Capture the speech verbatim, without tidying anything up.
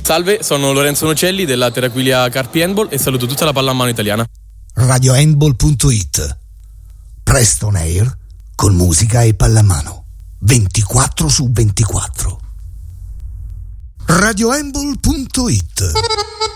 Salve, sono Lorenzo Nocelli della Terraquilia Carpi Handball e saluto tutta la pallamano italiana. radio handball punto it. Presto on air con musica e pallamano ventiquattro su ventiquattro. radio handball punto it